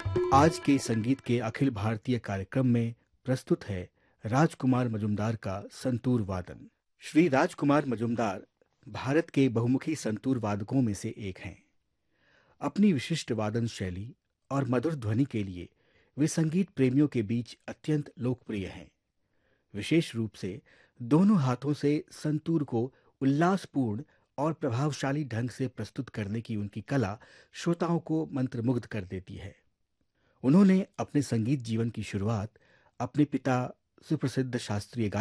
आज के संगीत के अखिल भारतीय कार्यक्रम में प्रस्तुत है राजकुमार मजुमदार का संतूर वादन। श्री राजकुमार मजुमदार भारत के बहुमुखी संतूर वादकों में से एक हैं। अपनी विशिष्ट वादन शैली और मधुर ध्वनि के लिए वे संगीत प्रेमियों के बीच अत्यंत लोकप्रिय हैं। विशेष रूप से दोनों हाथों से संतूर को उल्लासपूर्ण और प्रभावशाली ढंग से प्रस्तुत करने की उनकी कला श्रोताओं को मंत्रमुग्ध कर देती है। उन्होंने अपने संगीत जीवन की शुरुआत अपने पिता सुप्रसिद्ध शास्त्रीय गायक